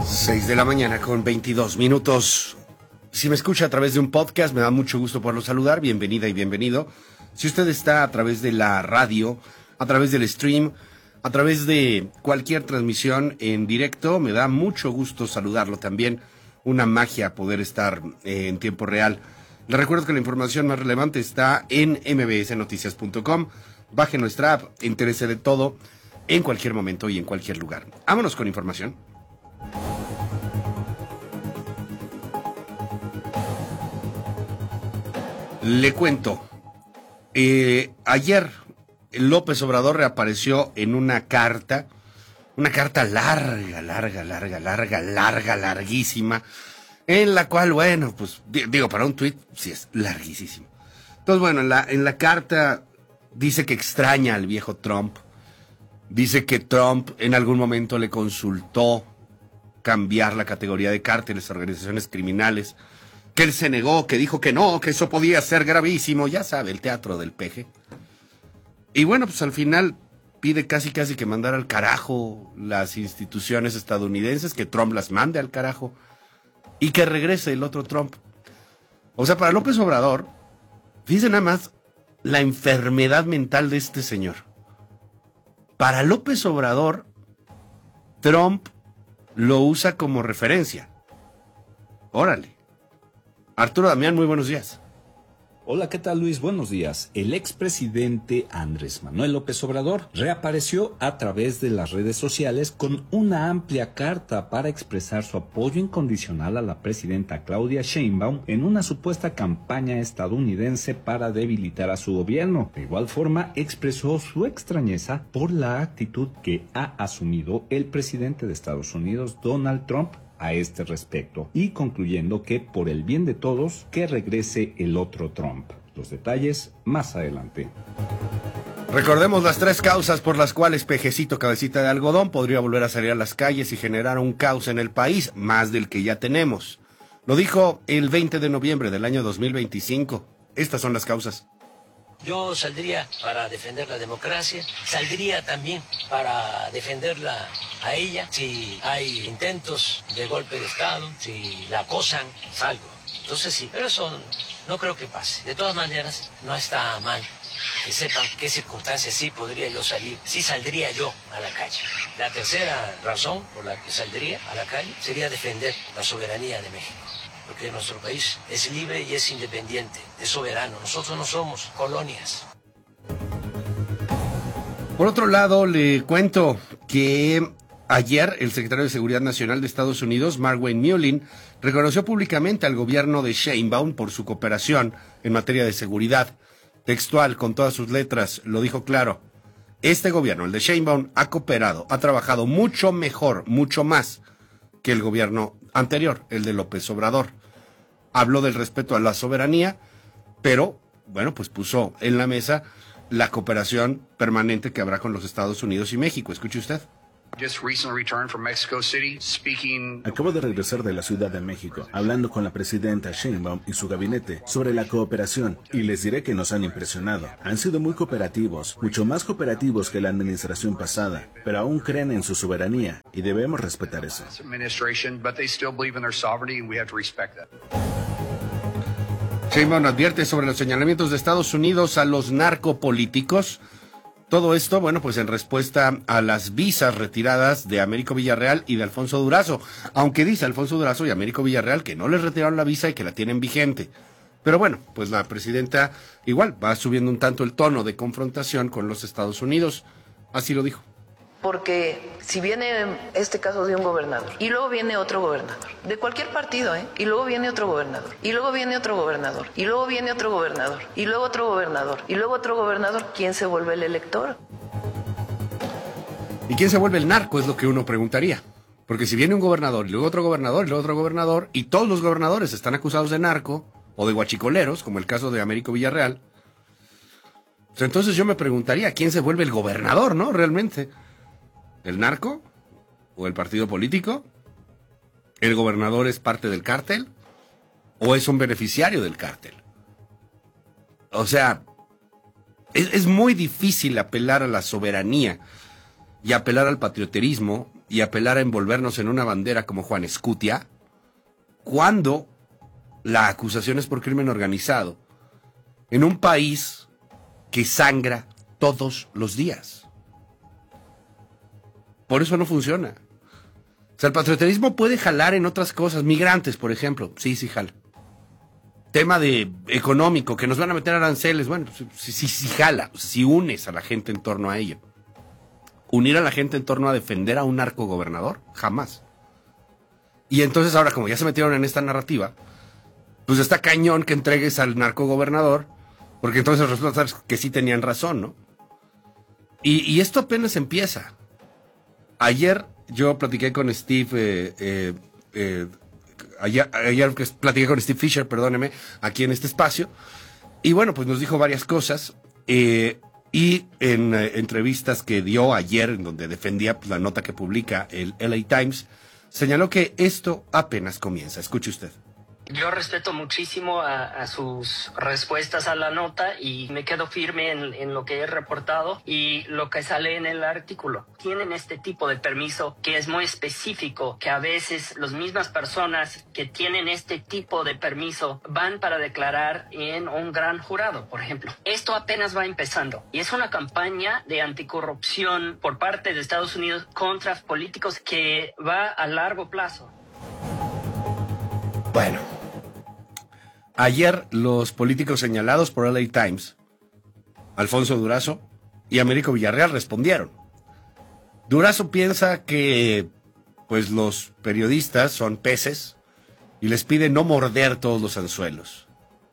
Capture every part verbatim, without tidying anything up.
seis de la mañana con veintidós minutos. Si me escucha a través de un podcast, me da mucho gusto poderlo saludar. Bienvenida y bienvenido. Si usted está a través de la radio, a través del stream, a través de cualquier transmisión en directo, me da mucho gusto saludarlo también. Una magia poder estar eh, en tiempo real. Le recuerdo que la información más relevante está en eme be ese noticias punto com. Baje nuestra app, entérese de todo en cualquier momento y en cualquier lugar. Vámonos con información. Le cuento. Eh, ayer López Obrador reapareció en una carta, una carta larga, larga, larga, larga, larga, larguísima, en la cual, bueno, pues, digo, para un tuit, sí es larguísimo. Entonces, bueno, en la, en la carta dice que extraña al viejo Trump, dice que Trump en algún momento le consultó cambiar la categoría de cárteles, organizaciones criminales, que él se negó, que dijo que no, que eso podía ser gravísimo, ya sabe, el teatro del peje. Y bueno, pues al final pide casi casi que mandar al carajo las instituciones estadounidenses, que Trump las mande al carajo y que regrese el otro Trump. O sea, para López Obrador, fíjense nada más la enfermedad mental de este señor. Para López Obrador, Trump lo usa como referencia. Órale. Arturo Damián, muy buenos días. Hola, ¿qué tal, Luis? Buenos días. El expresidente Andrés Manuel López Obrador reapareció a través de las redes sociales con una amplia carta para expresar su apoyo incondicional a la presidenta Claudia Sheinbaum en una supuesta campaña estadounidense para debilitar a su gobierno. De igual forma, expresó su extrañeza por la actitud que ha asumido el presidente de Estados Unidos, Donald Trump, a este respecto, y concluyendo que por el bien de todos, que regrese el otro Trump. Los detalles más adelante. Recordemos las tres causas por las cuales Pejecito Cabecita de Algodón podría volver a salir a las calles y generar un caos en el país, más del que ya tenemos. Lo dijo el veinte de noviembre del año dos mil veinticinco. Estas son las causas. Yo saldría para defender la democracia, saldría también para defenderla a ella. Si hay intentos de golpe de Estado, si la acosan, salgo. Entonces sí, pero eso no creo que pase. De todas maneras, no está mal que sepan qué circunstancias sí podría yo salir, sí saldría yo a la calle. La tercera razón por la que saldría a la calle sería defender la soberanía de México. Porque nuestro país es libre y es independiente, es soberano. Nosotros no somos colonias. Por otro lado, le cuento que ayer el secretario de Seguridad Nacional de Estados Unidos, Mark Wayne Mullin, reconoció públicamente al gobierno de Sheinbaum por su cooperación en materia de seguridad. Textual, con todas sus letras, lo dijo claro. Este gobierno, el de Sheinbaum, ha cooperado, ha trabajado mucho mejor, mucho más que el gobierno anterior, el de López Obrador. Habló del respeto a la soberanía, pero, bueno, pues puso en la mesa la cooperación permanente que habrá con los Estados Unidos y México. Escuche usted. Acabo de regresar de la Ciudad de México, hablando con la presidenta Sheinbaum y su gabinete sobre la cooperación, y les diré que nos han impresionado. Han sido muy cooperativos, mucho más cooperativos que la administración pasada, pero aún creen en su soberanía, y debemos respetar eso. Sheinbaum advierte sobre los señalamientos de Estados Unidos a los narcopolíticos. Todo esto, bueno, pues en respuesta a las visas retiradas de Américo Villarreal y de Alfonso Durazo, aunque dice Alfonso Durazo y Américo Villarreal que no les retiraron la visa y que la tienen vigente. Pero bueno, pues la presidenta igual va subiendo un tanto el tono de confrontación con los Estados Unidos, así lo dijo. Porque si viene este caso de un gobernador y luego viene otro gobernador, de cualquier partido, ¿eh? Y luego viene otro gobernador, y luego viene otro gobernador, y luego viene otro gobernador, y luego otro gobernador, y luego otro gobernador, ¿quién se vuelve el elector? ¿Y quién se vuelve el narco? Es lo que uno preguntaría. Porque si viene un gobernador, y luego otro gobernador, y luego otro gobernador, y todos los gobernadores están acusados de narco, o de guachicoleros, como el caso de Américo Villarreal, pues entonces yo me preguntaría, ¿quién se vuelve el gobernador, no? Realmente. ¿El narco? ¿O el partido político? ¿El gobernador es parte del cártel? ¿O es un beneficiario del cártel? O sea, es, es muy difícil apelar a la soberanía y apelar al patrioterismo y apelar a envolvernos en una bandera como Juan Escutia, cuando la acusación es por crimen organizado, en un país que sangra todos los días. Por eso no funciona. O sea, el patrioterismo puede jalar en otras cosas. Migrantes, por ejemplo. Sí, sí jala. Tema de económico, que nos van a meter aranceles. Bueno, sí, sí, sí jala. O sea, si unes a la gente en torno a ello. Unir a la gente en torno a defender a un narcogobernador, jamás. Y entonces ahora, como ya se metieron en esta narrativa, pues está cañón que entregues al narcogobernador, porque entonces resulta que sí tenían razón, ¿no? Y, y esto apenas empieza. Ayer yo platiqué con Steve, eh, eh, eh, ayer, ayer platiqué con Steve Fisher, perdóneme, aquí en este espacio, y bueno, pues nos dijo varias cosas, eh, y en eh, entrevistas que dio ayer, en donde defendía pues, la nota que publica el L A Times, señaló que esto apenas comienza. Escuche usted. Yo respeto muchísimo a, a sus respuestas a la nota y me quedo firme en, en lo que he reportado y lo que sale en el artículo. Tienen este tipo de permiso que es muy específico, que a veces las mismas personas que tienen este tipo de permiso van para declarar en un gran jurado, por ejemplo. Esto apenas va empezando y es una campaña de anticorrupción por parte de Estados Unidos contra políticos que va a largo plazo. Bueno, ayer los políticos señalados por L A Times, Alfonso Durazo y Américo Villarreal, respondieron. Durazo piensa que pues los periodistas son peces y les pide no morder todos los anzuelos.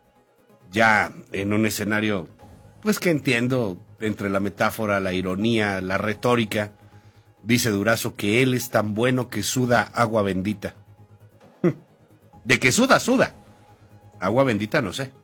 Ya en un escenario, pues que entiendo, entre la metáfora, la ironía, la retórica, dice Durazo que él es tan bueno que suda agua bendita. De que suda, suda. Agua bendita, no sé.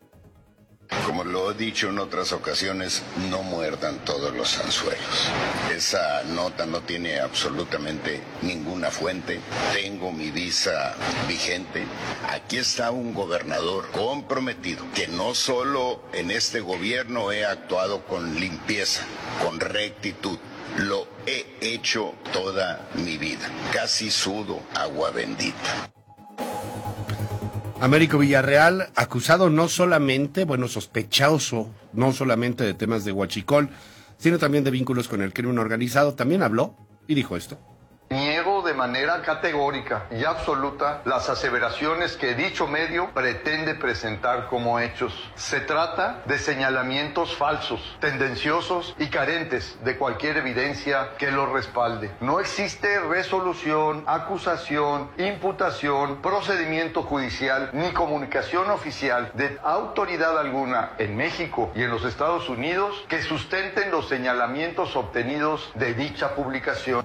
Como lo he dicho en otras ocasiones, no muerdan todos los anzuelos. Esa nota no tiene absolutamente ninguna fuente. Tengo mi visa vigente. Aquí está un gobernador comprometido, que no solo en este gobierno he actuado con limpieza, con rectitud. Lo he hecho toda mi vida. Casi sudo agua bendita. Américo Villarreal, acusado no solamente, bueno, sospechoso, no solamente de temas de huachicol, sino también de vínculos con el crimen organizado, también habló y dijo esto. Niego de manera categórica y absoluta las aseveraciones que dicho medio pretende presentar como hechos. Se trata de señalamientos falsos, tendenciosos y carentes de cualquier evidencia que los respalde. No existe resolución, acusación, imputación, procedimiento judicial ni comunicación oficial de autoridad alguna en México y en los Estados Unidos que sustenten los señalamientos obtenidos de dicha publicación.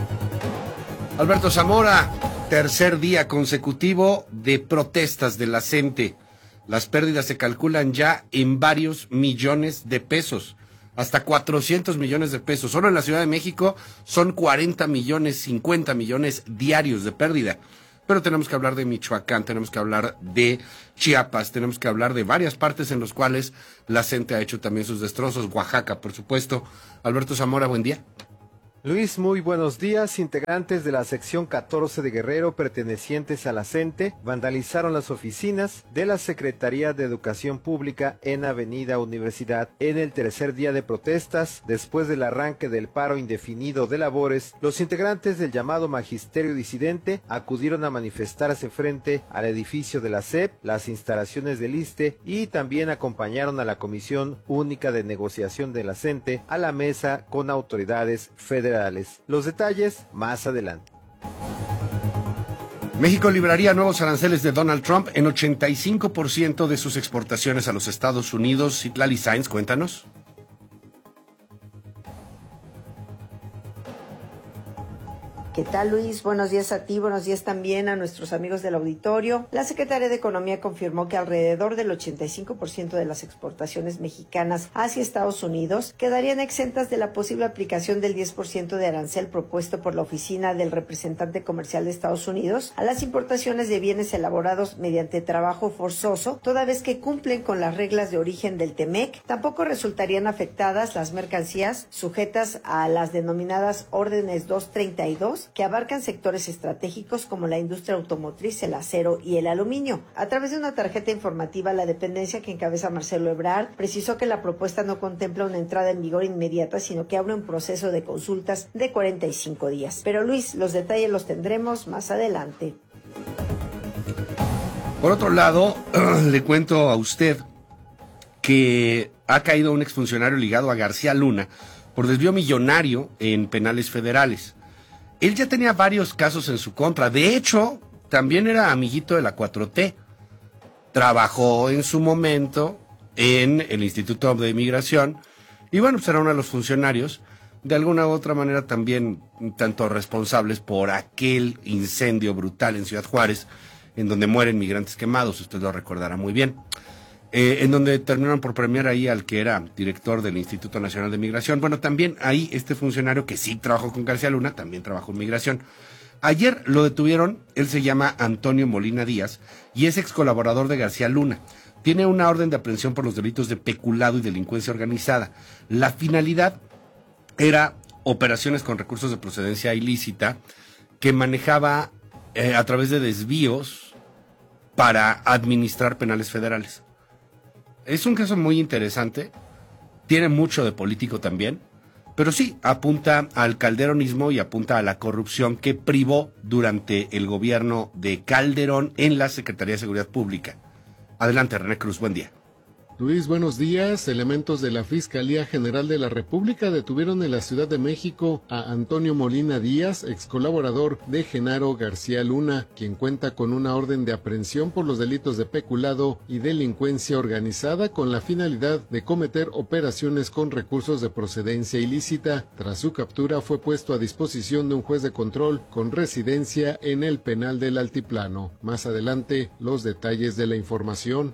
Alberto Zamora, tercer día consecutivo de protestas de la gente. Las pérdidas se calculan ya en varios millones de pesos, hasta cuatrocientos millones de pesos. Solo en la Ciudad de México son cuarenta millones, cincuenta millones diarios de pérdida. Pero tenemos que hablar de Michoacán, tenemos que hablar de Chiapas, tenemos que hablar de varias partes en las cuales la gente ha hecho también sus destrozos. Oaxaca, por supuesto. Alberto Zamora, buen día. Luis, muy buenos días. Integrantes de la sección catorce de Guerrero pertenecientes a la CENTE vandalizaron las oficinas de la Secretaría de Educación Pública en Avenida Universidad. En el tercer día de protestas, después del arranque del paro indefinido de labores, los integrantes del llamado Magisterio Disidente acudieron a manifestarse frente al edificio de la S E P, las instalaciones del ISSSTE y también acompañaron a la Comisión Única de Negociación de la CENTE a la mesa con autoridades federales. Los detalles más adelante. México libraría nuevos aranceles de Donald Trump en ochenta y cinco por ciento de sus exportaciones a los Estados Unidos. Citlali Sáenz, cuéntanos. ¿Qué tal, Luis? Buenos días a ti, buenos días también a nuestros amigos del auditorio. La Secretaría de Economía confirmó que alrededor del ochenta y cinco por ciento de las exportaciones mexicanas hacia Estados Unidos quedarían exentas de la posible aplicación del diez por ciento de arancel propuesto por la Oficina del Representante Comercial de Estados Unidos a las importaciones de bienes elaborados mediante trabajo forzoso, toda vez que cumplen con las reglas de origen del T M E C. Tampoco resultarían afectadas las mercancías sujetas a las denominadas órdenes doscientos treinta y dos, que abarcan sectores estratégicos como la industria automotriz, el acero y el aluminio. A través de una tarjeta informativa, la dependencia que encabeza Marcelo Ebrard precisó que la propuesta no contempla una entrada en vigor inmediata, sino que abre un proceso de consultas de cuarenta y cinco días. Pero Luis, los detalles los tendremos más adelante. Por otro lado, le cuento a usted que ha caído un exfuncionario ligado a García Luna por desvío millonario en penales federales. Él ya tenía varios casos en su contra. De hecho, también era amiguito de la cuatro T. Trabajó en su momento en el Instituto de Migración y bueno, pues era uno de los funcionarios, de alguna u otra manera también tanto responsables por aquel incendio brutal en Ciudad Juárez, en donde mueren migrantes quemados, usted lo recordará muy bien. Eh, en donde terminaron por premiar ahí al que era director del Instituto Nacional de Migración. Bueno, también ahí este funcionario que sí trabajó con García Luna, también trabajó en Migración. Ayer lo detuvieron, él se llama Antonio Molina Díaz y es ex colaborador de García Luna. Tiene una orden de aprehensión por los delitos de peculado y delincuencia organizada. La finalidad era operaciones con recursos de procedencia ilícita que manejaba eh, a través de desvíos para administrar penales federales. Es un caso muy interesante, tiene mucho de político también, pero sí, apunta al calderonismo y apunta a la corrupción que privó durante el gobierno de Calderón en la Secretaría de Seguridad Pública. Adelante, René Cruz, buen día. Luis, buenos días. Elementos de la Fiscalía General de la República detuvieron en la Ciudad de México a Antonio Molina Díaz, ex colaborador de Genaro García Luna, quien cuenta con una orden de aprehensión por los delitos de peculado y delincuencia organizada con la finalidad de cometer operaciones con recursos de procedencia ilícita. Tras su captura fue puesto a disposición de un juez de control con residencia en el penal del Altiplano. Más adelante, los detalles de la información.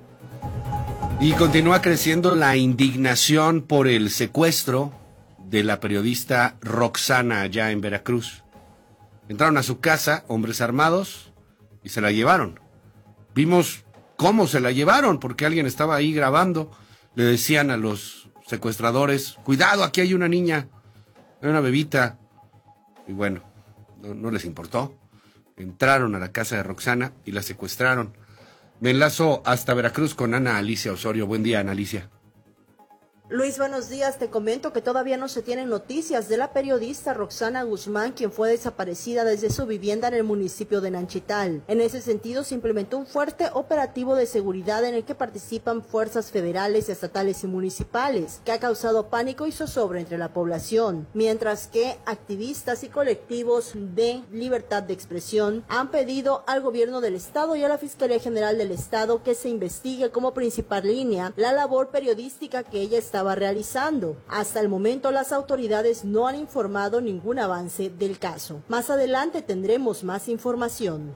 Y continúa creciendo la indignación por el secuestro de la periodista Roxana allá en Veracruz. Entraron a su casa hombres armados y se la llevaron. Vimos cómo se la llevaron, porque alguien estaba ahí grabando. Le decían a los secuestradores, cuidado, aquí hay una niña, hay una bebita. Y bueno, no, no les importó. Entraron a la casa de Roxana y la secuestraron. Me enlazo hasta Veracruz con Ana Alicia Osorio. Buen día, Ana Alicia. Luis, buenos días. Te comento que todavía no se tienen noticias de la periodista Roxana Guzmán, quien fue desaparecida desde su vivienda en el municipio de Nanchital. En ese sentido, se implementó un fuerte operativo de seguridad en el que participan fuerzas federales, estatales y municipales, que ha causado pánico y zozobra entre la población, mientras que activistas y colectivos de libertad de expresión han pedido al gobierno del estado y a la Fiscalía General del Estado que se investigue como principal línea la labor periodística que ella está estaba realizando. Hasta el momento las autoridades no han informado ningún avance del caso. Más adelante tendremos más información.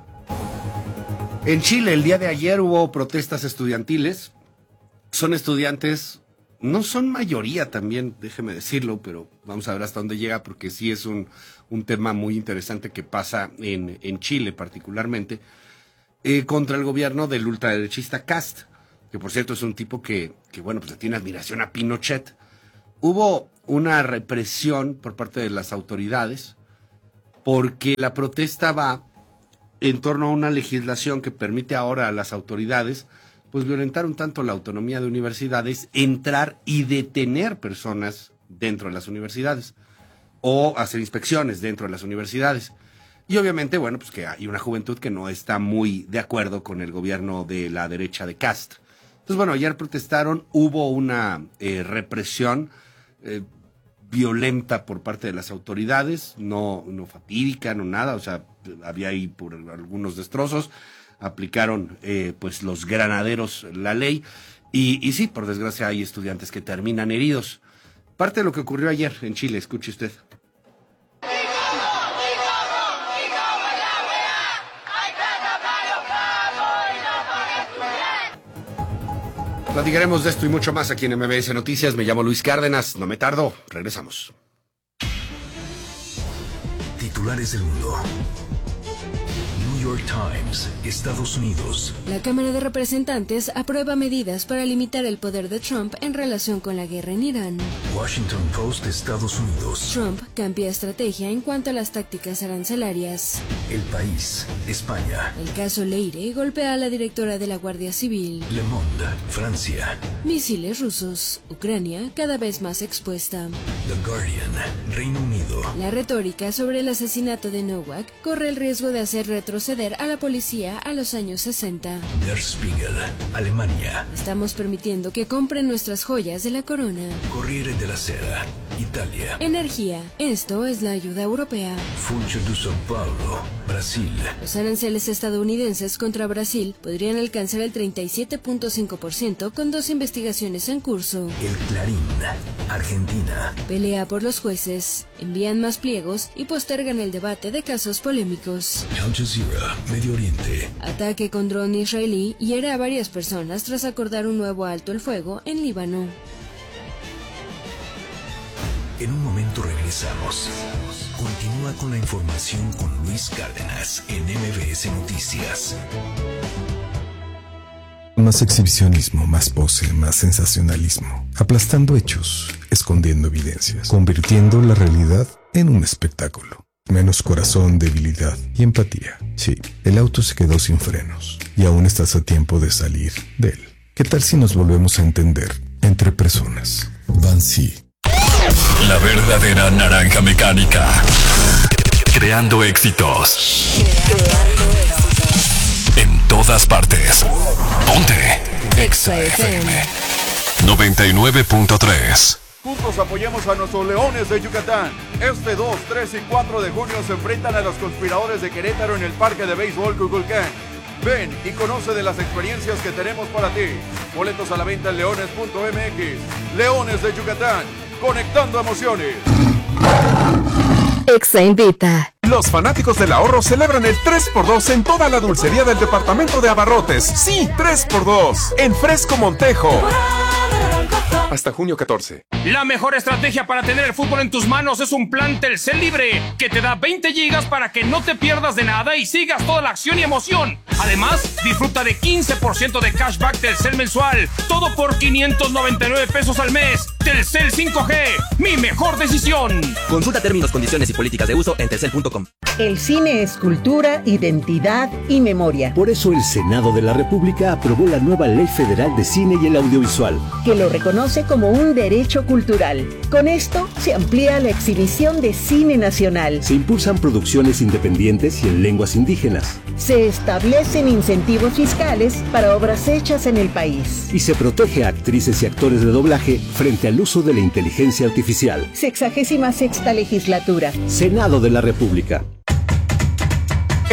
En Chile el día de ayer hubo protestas estudiantiles. Son estudiantes, no son mayoría también, déjeme decirlo, pero vamos a ver hasta dónde llega porque sí es un, un tema muy interesante que pasa en, en Chile particularmente, eh, contra el gobierno del ultraderechista Kast, que por cierto es un tipo que, que bueno, pues le tiene admiración a Pinochet. Hubo una represión por parte de las autoridades porque la protesta va en torno a una legislación que permite ahora a las autoridades pues violentar un tanto la autonomía de universidades, entrar y detener personas dentro de las universidades o hacer inspecciones dentro de las universidades. Y obviamente, bueno, pues que hay una juventud que no está muy de acuerdo con el gobierno de la derecha de Kast. Entonces, bueno, ayer protestaron, hubo una eh, represión eh, violenta por parte de las autoridades, no, no fatídica, no nada, o sea, había ahí por algunos destrozos, aplicaron eh, pues los granaderos la ley, y, y sí, por desgracia hay estudiantes que terminan heridos. Parte de lo que ocurrió ayer en Chile, escuche usted. Platicaremos de esto y mucho más aquí en M B S Noticias. Me llamo Luis Cárdenas, no me tardo, regresamos. Titulares del mundo. New York Times, Estados Unidos. La Cámara de Representantes aprueba medidas para limitar el poder de Trump en relación con la guerra en Irán. Washington Post, Estados Unidos. Trump cambia estrategia en cuanto a las tácticas arancelarias. El País, España. El caso Leire golpea a la directora de la Guardia Civil. Le Monde, Francia. Misiles rusos. Ucrania cada vez más expuesta. The Guardian, Reino Unido. La retórica sobre el asesinato de Nowak corre el riesgo de hacer retroceder a la policía a los años sesenta. Der Spiegel, Alemania. Estamos permitiendo que compren nuestras joyas de la corona. Corriere della Sera, Italia. Energía. Esto es la ayuda europea. Funcho de São Paulo, Brasil. Los aranceles estadounidenses contra Brasil podrían alcanzar el treinta y siete punto cinco por ciento con dos investigaciones en curso. El Clarín, Argentina. Pelea por los jueces. Envían más pliegos y postergan el debate de casos polémicos. Al Jazeera, Medio Oriente. Ataque con dron israelí hiere a varias personas tras acordar un nuevo alto el fuego en Líbano. En un momento regresamos. Continúa con la información con Luis Cárdenas en M B S Noticias. Más exhibicionismo, más pose, más sensacionalismo. Aplastando hechos, escondiendo evidencias, convirtiendo la realidad en un espectáculo. Menos corazón, debilidad y empatía. Sí, el auto se quedó sin frenos y aún estás a tiempo de salir de él. ¿Qué tal si nos volvemos a entender entre personas? Bansi. La verdadera naranja mecánica. Creando éxitos. Creando éxitos. En todas partes. Ponte Exa F M noventa y nueve punto tres. Juntos apoyemos a nuestros Leones de Yucatán. Este dos, tres y cuatro de junio se enfrentan a los conspiradores de Querétaro en el Parque de Béisbol Cuculcán. Ven y conoce de las experiencias que tenemos para ti. Boletos a la venta en leones punto m x. Leones de Yucatán, conectando emociones. Exa invita. Los fanáticos del ahorro celebran el tres por dos en toda la dulcería del departamento de abarrotes. Sí, tres por dos. En Fresco Montejo. Hasta junio catorce. La mejor estrategia para tener el fútbol en tus manos es un plan Telcel Libre, que te da veinte gigas para que no te pierdas de nada y sigas toda la acción y emoción. Además, disfruta de quince por ciento de cashback Telcel mensual, todo por quinientos noventa y nueve pesos al mes. Telcel cinco G, mi mejor decisión. Consulta términos, condiciones y políticas de uso en telcel punto com. El cine es cultura, identidad y memoria. Por eso el Senado de la República aprobó la nueva Ley Federal de Cine y el Audiovisual, que lo reconoce como un derecho cultural. Con esto se amplía la exhibición de cine nacional. Se impulsan producciones independientes y en lenguas indígenas. Se establecen incentivos fiscales para obras hechas en el país. Y se protege a actrices y actores de doblaje frente al uso de la inteligencia artificial. Sexagésima sexta legislatura. Senado de la República.